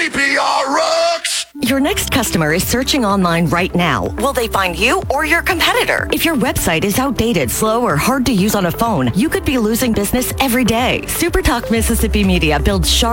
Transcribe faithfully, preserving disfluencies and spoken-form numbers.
C P R rocks! Your next customer is searching online right now. Will they find you or your competitor? If your website is outdated, slow, or hard to use on a phone, you could be losing business every day. SuperTalk Mississippi Media builds sharp